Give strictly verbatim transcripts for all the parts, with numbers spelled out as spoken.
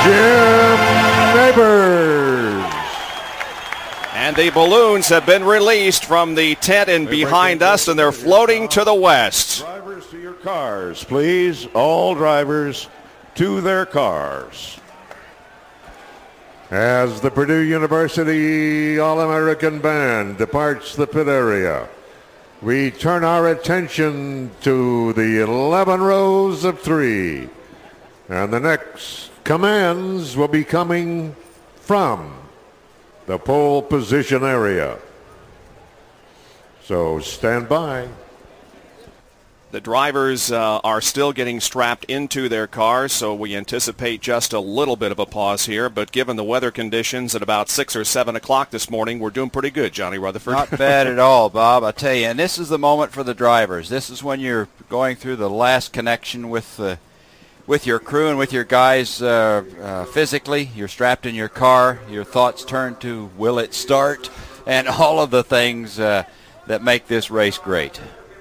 Jim Neighbors. And the balloons have been released from the tent and behind us, and they're floating to the west. Drivers to your cars, please. All drivers to their cars. As the Purdue University All-American Band departs the pit area, we turn our attention to the eleven rows of three. And the next commands will be coming from the pole position area. So stand by. The drivers uh, are still getting strapped into their cars, so we anticipate just a little bit of a pause here. But given the weather conditions at about six or seven o'clock this morning, we're doing pretty good, Johnny Rutherford. Not bad at all, Bob, I tell you. And this is the moment for the drivers. This is when you're going through the last connection with the with your crew and with your guys uh, uh, physically. You're strapped in your car. Your thoughts turn to will it start, and all of the things uh, that make this race great.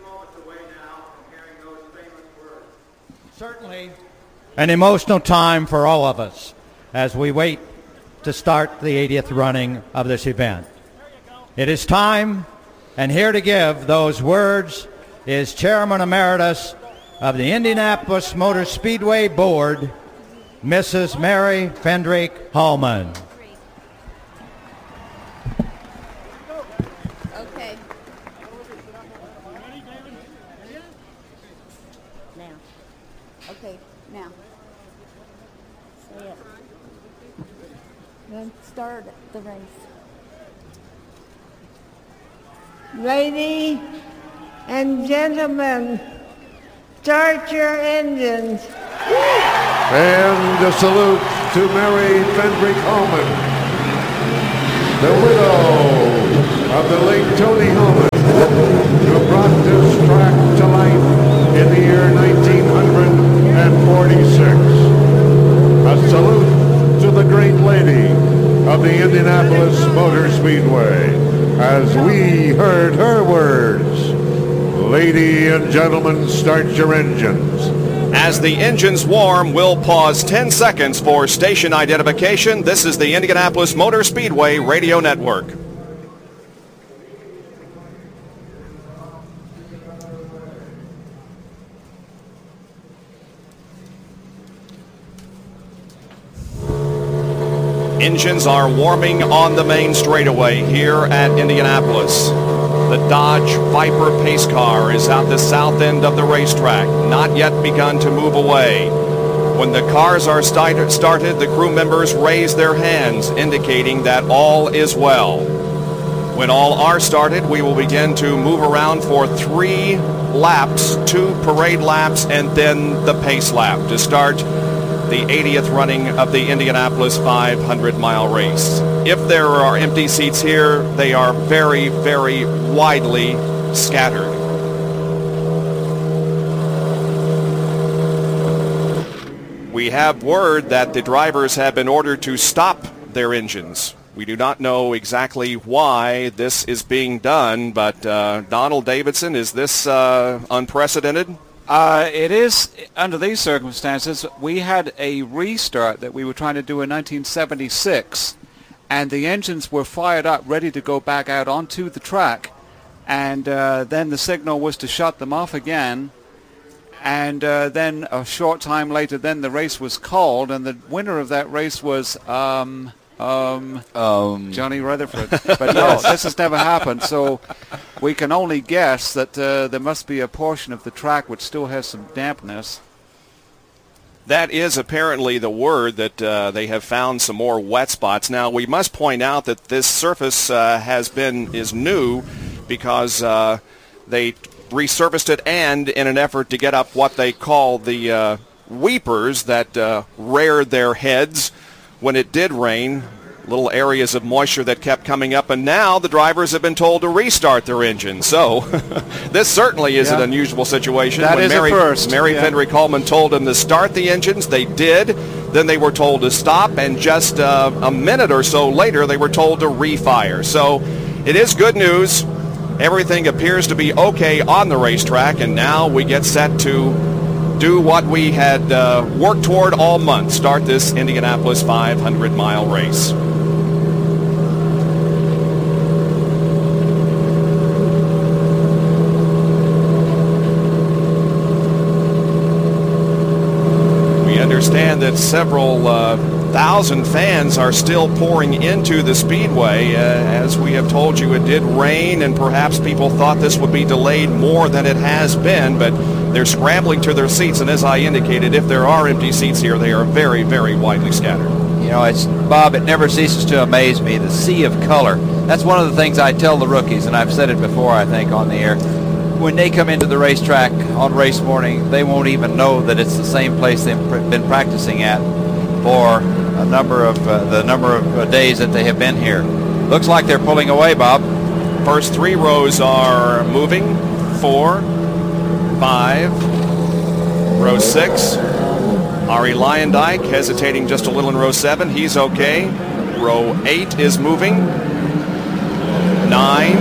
Certainly an emotional time for all of us as we wait to start the eightieth running of this event. It is time, and here to give those words is Chairman Emeritus of the Indianapolis Motor Speedway Board, Missus Mary Fendrick Hallman. Okay. Now. Okay, now. Say it. Then start the race. Ladies and gentlemen, start your engines. And a salute to Mary Fendrick Hallman, the widow of the late Tony Hallman, who brought this track to life in the year nineteen forty-six. A salute to the great lady of the Indianapolis Motor Speedway as we heard her words. Ladies and gentlemen, start your engines. As the engines warm, we'll pause ten seconds for station identification. This is the Indianapolis Motor Speedway Radio Network. Engines are warming on the main straightaway here at Indianapolis. The Dodge Viper pace car is at the south end of the racetrack, not yet begun to move away. When the cars are started, the crew members raise their hands, indicating that all is well. When all are started, we will begin to move around for three laps, two parade laps, and then the pace lap to start the eightieth running of the Indianapolis five hundred mile race. If there are empty seats here, they are very, very widely scattered. We have word that the drivers have been ordered to stop their engines. We do not know exactly why this is being done, but uh, Donald Davidson, is this uh, unprecedented? Uh, it is, under these circumstances. We had a restart that we were trying to do in nineteen seventy-six, and the engines were fired up, ready to go back out onto the track, and uh, then the signal was to shut them off again, and uh, then a short time later, then the race was called, and the winner of that race was um, um, um. Johnny Rutherford. But no, this has never happened, so we can only guess that uh, there must be a portion of the track which still has some dampness. That is apparently the word, that uh, they have found some more wet spots. Now, we must point out that this surface uh, has been is new because uh, they resurfaced it, and in an effort to get up what they call the uh, weepers that uh, reared their heads when it did rain, little areas of moisture that kept coming up, and now the drivers have been told to restart their engines. So this certainly is yeah. an unusual situation. That when is Mary, a first. Mary yeah. Fendrick Hallman told them to start the engines. They did. Then they were told to stop, and just uh, a minute or so later they were told to refire. So it is good news. Everything appears to be okay on the racetrack, and now we get set to do what we had uh, worked toward all month, start this Indianapolis five hundred mile race. We understand that several uh, thousand fans are still pouring into the Speedway. Uh, as we have told you, it did rain, and perhaps people thought this would be delayed more than it has been, but they're scrambling to their seats, and as I indicated, if there are empty seats here, they are very, very widely scattered. You know, it's Bob, it never ceases to amaze me, the sea of color. That's one of the things I tell the rookies, and I've said it before, I think, on the air. When they come into the racetrack on race morning, they won't even know that it's the same place they've pr- been practicing at for a number of uh, the number of uh, days that they have been here. Looks like they're pulling away, Bob. First three rows are moving. Four, five, row six. Ari Lyondike hesitating just a little in row seven. He's okay. Row eight is moving. Nine.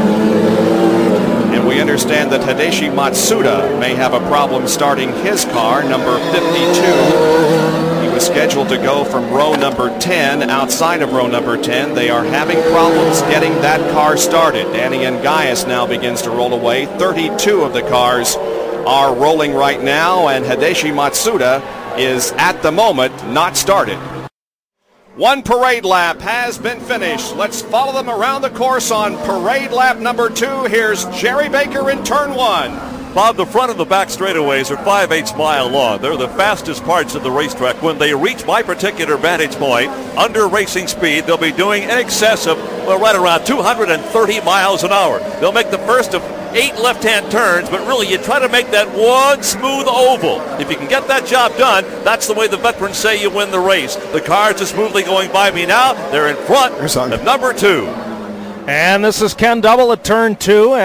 And we understand that Hideshi Matsuda may have a problem starting his car, number fifty-two. He was scheduled to go from row number ten. Outside of row number ten, they are having problems getting that car started. Danny Ngaius now begins to roll away. thirty-two of the cars are rolling right now, and Hideshi Matsuda is at the moment not started. One parade lap has been finished. Let's follow them around the course on parade lap number two. Here's Jerry Baker in turn one. Bob, the front and the back straightaways are five-eighths mile long. They're the fastest parts of the racetrack. When they reach my particular vantage point, under racing speed, they'll be doing in excess of, well, right around two hundred thirty miles an hour. They'll make the first of eight left-hand turns, but really you try to make that one smooth oval. If you can get that job done, that's the way the veterans say you win the race. The cars are smoothly going by me now. They're in front of number two. And this is Ken Double at turn two.